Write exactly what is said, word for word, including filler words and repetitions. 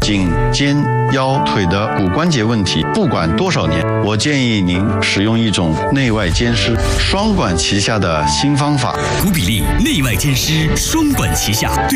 颈、肩、腰、腿的骨关节问题，不管多少年，我建议您使用一种内外兼施、双管齐下的新方法。 古比利内外兼施，双管齐下。